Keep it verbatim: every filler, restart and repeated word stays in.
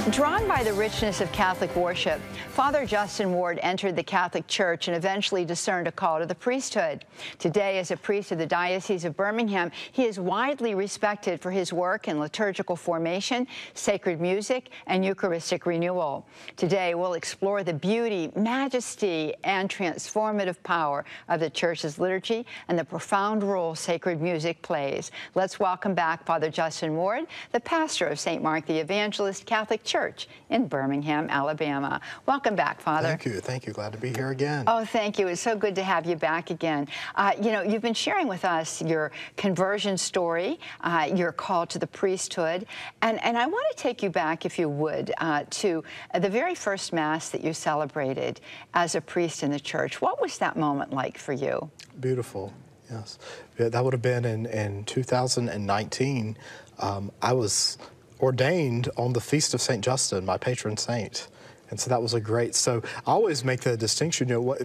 Drawn by the richness of Catholic worship, Father Justin Ward entered the Catholic Church and eventually discerned a call to the priesthood. Today, as a priest of the Diocese of Birmingham, he is widely respected for his work in liturgical formation, sacred music, and Eucharistic renewal. Today, we'll explore the beauty, majesty, and transformative power of the Church's liturgy and the profound role sacred music plays. Let's welcome back Father Justin Ward, the pastor of Saint Mark the Evangelist Catholic Church in Birmingham, Alabama. Welcome back, Father. Thank you. Thank you. Glad to be here again. Oh, thank you. It's so good to have you back again. Uh, you know, you've been sharing with us your conversion story, uh, your call to the priesthood, and, and I want to take you back, if you would, uh, to the very first Mass that you celebrated as a priest in the Church. What was that moment like for you? Beautiful. Yes. Yeah, that would have been in, in two thousand nineteen. Um, I was ordained on the Feast of Saint Justin, my patron saint. And so that was a great, so I always make the distinction, you know, what